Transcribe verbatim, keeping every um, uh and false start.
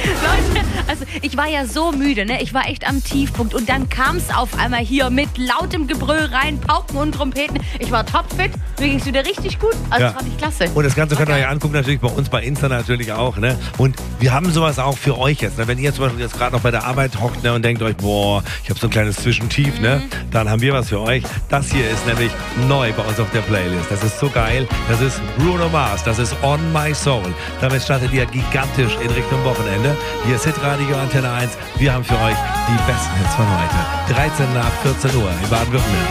Leute, also ich war ja so müde, ne? Ich war echt am Tiefpunkt und dann kam es auf einmal hier mit lautem Gebrüll rein, Pauken und Trompeten. Ich war topfit, mir ging es wieder richtig gut. Also Ja. das fand ich klasse. Und das Ganze könnt ihr Okay. euch angucken, natürlich bei uns bei Insta natürlich auch. Ne? Und wir haben sowas auch für euch jetzt. Ne? Wenn ihr zum Beispiel jetzt gerade noch bei der Arbeit hockt, ne, und denkt euch, boah, ich habe so ein kleines Zwischentief, ne? Dann haben wir was für euch. Das hier ist nämlich neu bei uns auf der Playlist. Das ist so geil. Das ist Bruno Mars. Das ist On My Soul. Damit startet ihr gigantisch in Richtung Wochenende. Hier ist Hitradio Antenne eins. Wir haben für euch die besten Hits von heute. dreizehn nach vierzehn Uhr in Baden-Württemberg.